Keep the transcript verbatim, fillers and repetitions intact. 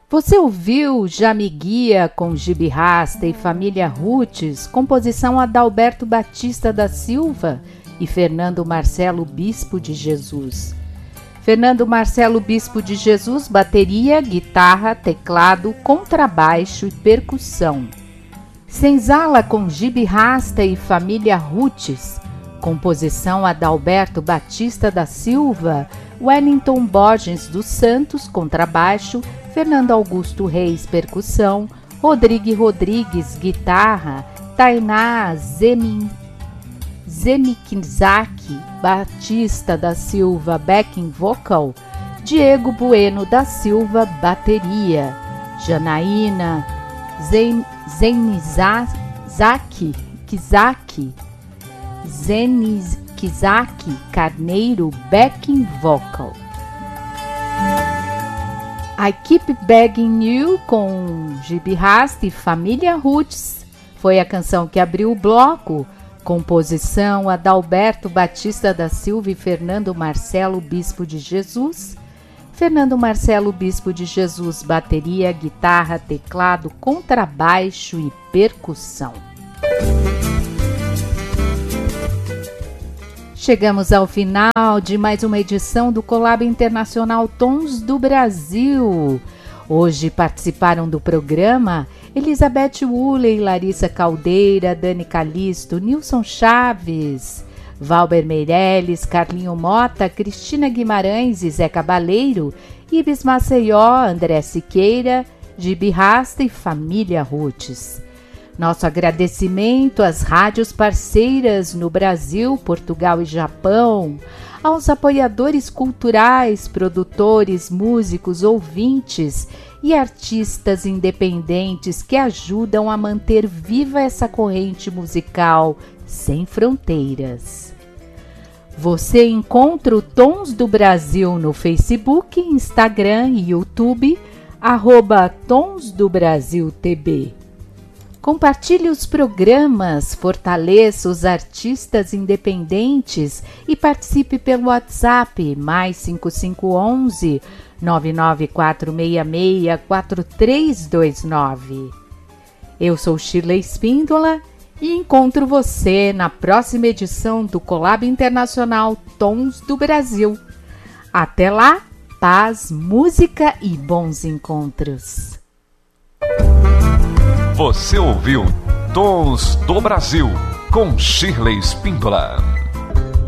Você ouviu Já Me Guia com Gibi Rasta e Família Roots, composição Adalberto Batista da Silva e Fernando Marcelo Bispo de Jesus. Fernando Marcelo Bispo de Jesus, bateria, guitarra, teclado, contrabaixo e percussão. Senzala com Gibi Rasta e Família Roots, composição Adalberto Batista da Silva, Wellington Borges dos Santos, contrabaixo, Fernando Augusto Reis, percussão, Rodrigo Rodrigues, guitarra, Tainá Zemin, Zemikizaki Batista da Silva, backing vocal, Diego Bueno da Silva, bateria, Janaína Zenizaki Kizaki, Zenizaki Carneiro, backing vocal. I Keep Begging You com Gibi Rasta e Família Roots foi a canção que abriu o bloco. Composição Adalberto Batista da Silva e Fernando Marcelo Bispo de Jesus. Fernando Marcelo Bispo de Jesus, bateria, guitarra, teclado, contrabaixo e percussão. Chegamos ao final de mais uma edição do Collab Internacional Tons do Brasil. Hoje participaram do programa Elizabeth Woolley, Larissa Caldeira, Dani Calisto, Nilson Chaves, Valber Meirelles, Carlinho Mota, Cristina Guimarães e Zé Cabaleiro, Ibis Maceió, André Siqueira, Gibi Rasta e Família Roots. Nosso agradecimento às rádios parceiras no Brasil, Portugal e Japão, aos apoiadores culturais, produtores, músicos, ouvintes e artistas independentes que ajudam a manter viva essa corrente musical sem fronteiras. Você encontra o Tons do Brasil no Facebook, Instagram e YouTube, arroba Tons do Brasil T B. Compartilhe os programas, fortaleça os artistas independentes e participe pelo WhatsApp mais cinco cinco um um, nove nove quatro seis seis, quatro três dois nove. Eu sou Shirley Espíndola e encontro você na próxima edição do Collab Internacional Tons do Brasil. Até lá, paz, música e bons encontros. Você ouviu Tons do Brasil com Shirley Espíndola.